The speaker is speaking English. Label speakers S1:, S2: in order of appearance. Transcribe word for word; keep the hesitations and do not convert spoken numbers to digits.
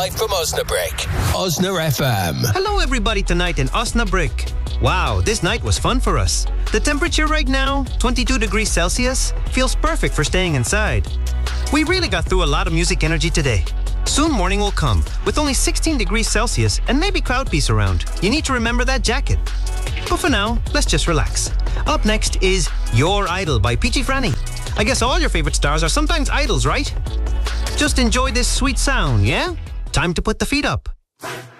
S1: live from Osnabrück. Osna F M.
S2: Hello everybody tonight in Osnabrück. Wow, this night was fun for us. The temperature right now, twenty-two degrees Celsius, feels perfect for staying inside. We really got through a lot of music energy today. Soon morning will come, with only sixteen degrees Celsius and maybe cloud peace around. You need to remember that jacket. But for now, let's just relax. Up next is Your Idol by Peachy Franny. I guess all your favorite stars are sometimes idols, right? Just enjoy this sweet sound, yeah? Time to put the feet up.